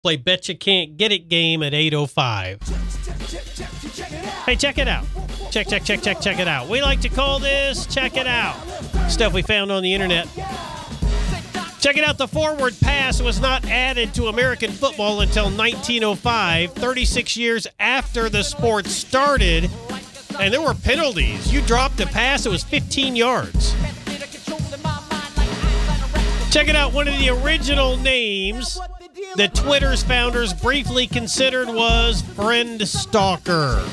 Play Betcha Can't Get It game at 8:05. Hey, check it out. Check it out. We like to call this Check It Out. Stuff we found on the internet. Check it out. The forward pass was not added to American football until 1905, 36 years after the sport started. And there were penalties. You dropped a pass, it was 15 yards. Check it out. One of the original names that Twitter's founders briefly considered was Friend Stalker.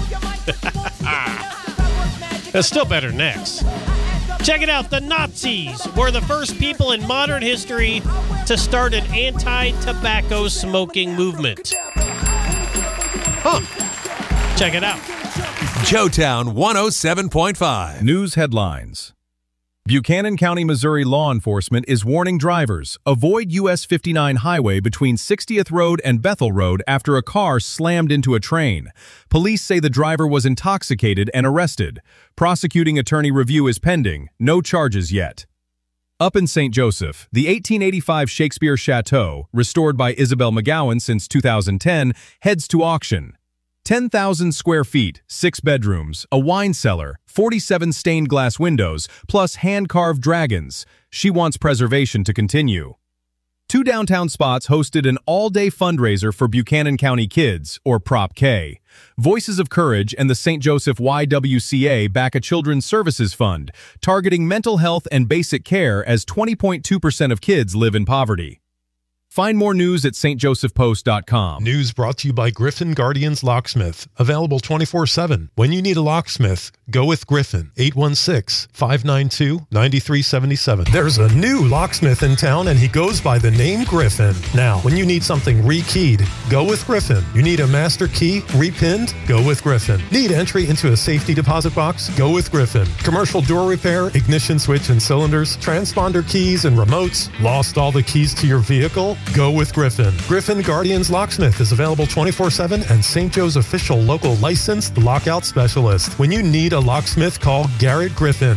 That's still better than X. Check it out. The Nazis were the first people in modern history to start an anti-tobacco smoking movement. Huh. Check it out. Joetown 107.5. News headlines. Buchanan County, Missouri law enforcement is warning drivers, avoid US 59 highway between 60th Road and Bethel Road after a car slammed into a train. Police say the driver was intoxicated and arrested. Prosecuting attorney review is pending. No charges yet. Up in St. Joseph, the 1885 Shakespeare Chateau, restored by Isabel McGowan since 2010, heads to auction. 10,000 square feet, 6 bedrooms, a wine cellar, 47 stained glass windows, plus hand-carved dragons. She wants preservation to continue. 2 downtown spots hosted an all-day fundraiser for Buchanan County Kids, or Prop K. Voices of Courage and the St. Joseph YWCA back a children's services fund, targeting mental health and basic care as 20.2% of kids live in poverty. Find more news at stjosephpost.com. News brought to you by Griffin Guardians Locksmith. Available 24/7. When you need a locksmith, go with Griffin. 816-592-9377. There's a new locksmith in town, and he goes by the name Griffin. Now, when you need something rekeyed, go with Griffin. You need a master key repinned? Go with Griffin. Need entry into a safety deposit box? Go with Griffin. Commercial door repair, ignition switch and cylinders, transponder keys and remotes? Lost all the keys to your vehicle? Go with Griffin. Griffin Guardians Locksmith is available 24/7 and St. Joe's official local licensed lockout specialist. When you need a locksmith, call Garrett Griffin.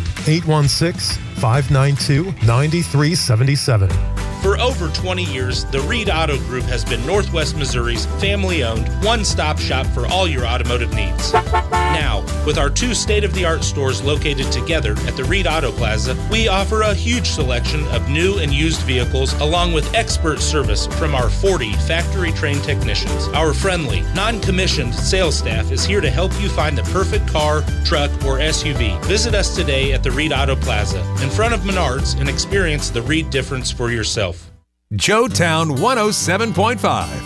816-592-9377. For over 20 years, the Reed Auto Group has been Northwest Missouri's family-owned, one-stop shop for all your automotive needs. Now, with our 2 state-of-the-art stores located together at the Reed Auto Plaza, we offer a huge selection of new and used vehicles along with expert service from our 40 factory-trained technicians. Our friendly, non-commissioned sales staff is here to help you find the perfect car, truck, or SUV. Visit us today at the Reed Auto Plaza in front of Menards and experience the Reed difference for yourself. Joetown 107.5.